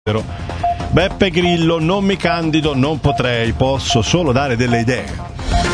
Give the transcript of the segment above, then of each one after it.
Beppe Grillo: non mi candido, non potrei, posso solo dare delle idee.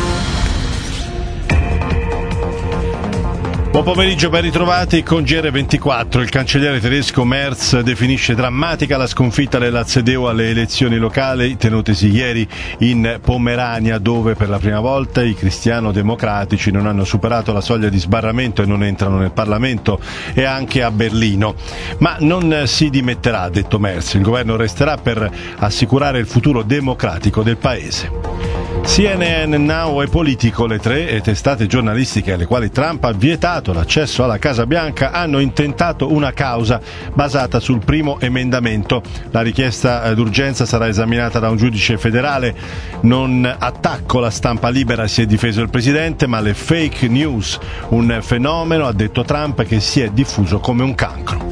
Buon pomeriggio, ben ritrovati con GR24. Il cancelliere tedesco Merz definisce drammatica la sconfitta della CDU alle elezioni locali tenutesi ieri in Pomerania, dove per la prima volta i cristiano-democratici non hanno superato la soglia di sbarramento e non entrano nel Parlamento, e anche a Berlino. Ma non si dimetterà, ha detto Merz. Il governo resterà per assicurare il futuro democratico del paese. CNN, Now e Politico, le tre testate giornalistiche alle quali Trump ha vietato l'accesso alla Casa Bianca, hanno intentato una causa basata sul primo emendamento. La richiesta d'urgenza sarà esaminata da un giudice federale. Non attacco la stampa libera, si è difeso il presidente, ma le fake news, un fenomeno, ha detto Trump, che si è diffuso come un cancro.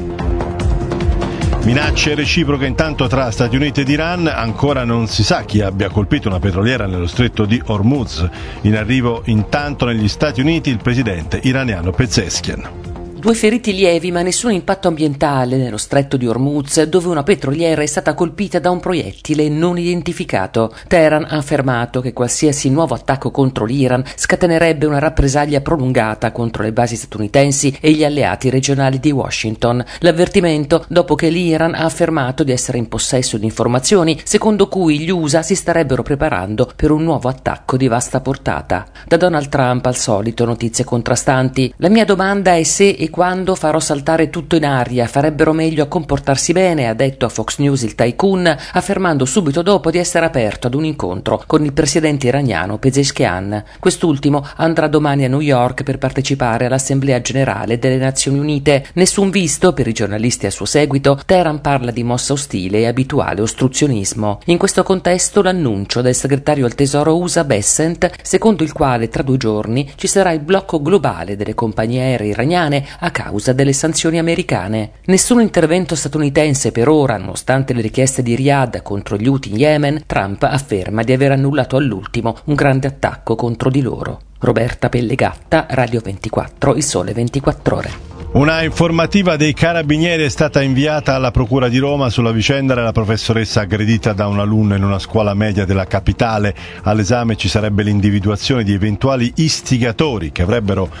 Minacce reciproche intanto tra Stati Uniti ed Iran. Ancora non si sa chi abbia colpito una petroliera nello stretto di Hormuz. In arrivo intanto negli Stati Uniti il presidente iraniano Pezeshkian. 2 feriti lievi ma nessun impatto ambientale nello stretto di Hormuz, dove una petroliera è stata colpita da un proiettile non identificato. Teheran ha affermato che qualsiasi nuovo attacco contro l'Iran scatenerebbe una rappresaglia prolungata contro le basi statunitensi e gli alleati regionali di Washington. L'avvertimento dopo che l'Iran ha affermato di essere in possesso di informazioni secondo cui gli USA si starebbero preparando per un nuovo attacco di vasta portata. Da Donald Trump al solito notizie contrastanti. La mia domanda è se e quando farò saltare tutto in aria. Farebbero meglio a comportarsi bene, ha detto a Fox News il tycoon, affermando subito dopo di essere aperto ad un incontro con il presidente iraniano Pezeshkian. Quest'ultimo andrà domani a New York per partecipare all'Assemblea Generale delle Nazioni Unite. Nessun visto per i giornalisti a suo seguito. Teheran parla di mossa ostile e abituale ostruzionismo. In questo contesto l'annuncio del segretario al tesoro USA Bessent, secondo il quale tra 2 giorni ci sarà il blocco globale delle compagnie aeree iraniane a causa delle sanzioni americane. Nessun intervento statunitense per ora, nonostante le richieste di Riyadh contro gli Houthi in Yemen. Trump afferma di aver annullato all'ultimo un grande attacco contro di loro. Roberta Pellegatta, Radio 24, Il Sole 24 Ore. Una informativa dei carabinieri è stata inviata alla Procura di Roma sulla vicenda della professoressa aggredita da un alunno in una scuola media della capitale. All'esame ci sarebbe l'individuazione di eventuali istigatori che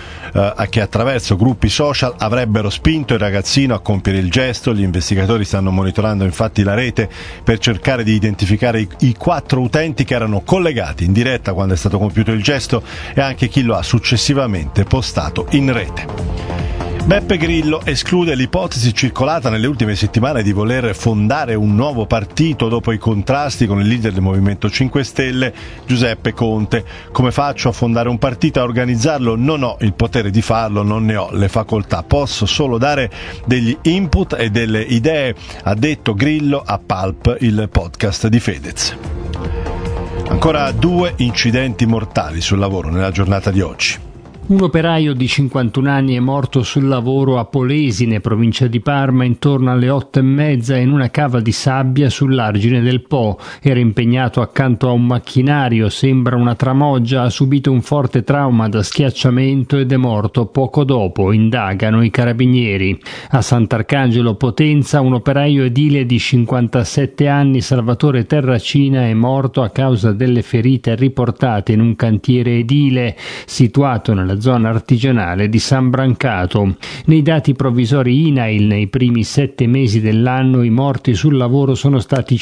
attraverso gruppi social avrebbero spinto il ragazzino a compiere il gesto. Gli investigatori stanno monitorando infatti la rete per cercare di identificare i 4 utenti che erano collegati in diretta quando è stato compiuto il gesto e anche chi lo ha successivamente postato in rete. Beppe Grillo esclude l'ipotesi circolata nelle ultime settimane di voler fondare un nuovo partito dopo i contrasti con il leader del Movimento 5 Stelle, Giuseppe Conte. Come faccio a fondare un partito, a organizzarlo? Non ho il potere di farlo, non ne ho le facoltà, posso solo dare degli input e delle idee, ha detto Grillo a Pulp, il podcast di Fedez. Ancora 2 incidenti mortali sul lavoro nella giornata di oggi. Un operaio di 51 anni è morto sul lavoro a Polesine, provincia di Parma, intorno alle 8:30 in una cava di sabbia sull'argine del Po. Era impegnato accanto a un macchinario, sembra una tramoggia, ha subito un forte trauma da schiacciamento ed è morto poco dopo, indagano i carabinieri. A Sant'Arcangelo Potenza un operaio edile di 57 anni, Salvatore Terracina, è morto a causa delle ferite riportate in un cantiere edile situato nella zona artigianale di San Brancato. Nei dati provvisori INAIL, nei primi 7 mesi dell'anno i morti sul lavoro sono stati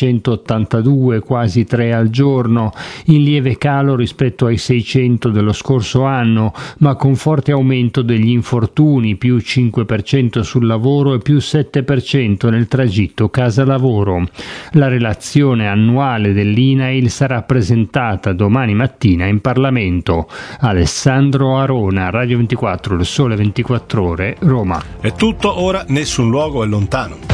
582, quasi 3 al giorno, in lieve calo rispetto ai 600 dello scorso anno, ma con forte aumento degli infortuni, più 5% sul lavoro e più 7% nel tragitto casa-lavoro. La relazione annuale dell'INAIL sarà presentata domani mattina in Parlamento. Alessandro Arona, Radio 24, Il Sole 24 Ore, Roma. È tutto, ora nessun luogo è lontano.